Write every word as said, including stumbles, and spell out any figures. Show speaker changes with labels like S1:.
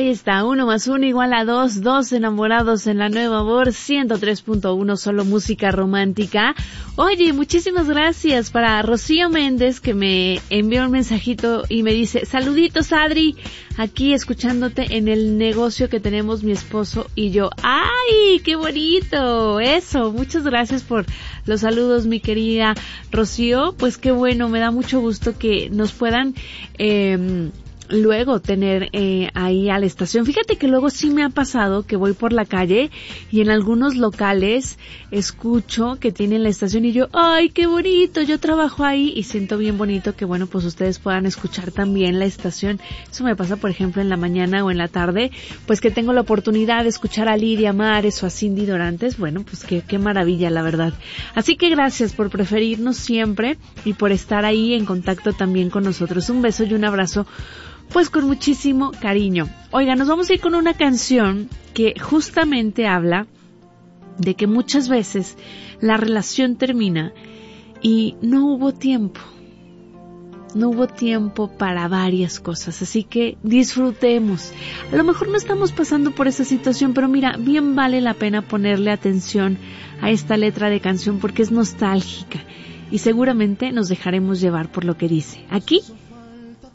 S1: está, uno más uno igual a dos, dos enamorados en la nueva voz, ciento tres punto uno, solo música romántica. Oye, muchísimas gracias para Rocío Méndez, que me envió un mensajito y me dice, saluditos Adri, aquí escuchándote en el negocio que tenemos mi esposo y yo. ¡Ay, qué bonito! Eso, muchas gracias por los saludos, mi querida Rocío. Pues qué bueno, me da mucho gusto que nos puedan eh, luego tener eh, ahí a la estación. Fíjate que luego sí me ha pasado que voy por la calle y en algunos locales escucho que tienen la estación y yo, ¡ay, qué bonito! Yo trabajo ahí y siento bien bonito que, bueno, pues ustedes puedan escuchar también la estación. Eso me pasa, por ejemplo, en la mañana o en la tarde, pues que tengo la oportunidad de escuchar a Lidia Mares o a Cindy Dorantes. Bueno, pues qué, qué maravilla, la verdad. Así que gracias por preferirnos siempre y por estar ahí en contacto también con nosotros. Un beso y un abrazo, pues con muchísimo cariño. Oiga, nos vamos a ir con una canción que justamente habla de que muchas veces la relación termina y no hubo tiempo. No hubo tiempo para varias cosas, así que disfrutemos. A lo mejor no estamos pasando por esa situación, pero mira, bien vale la pena ponerle atención a esta letra de canción porque es nostálgica y seguramente nos dejaremos llevar por lo que dice. Aquí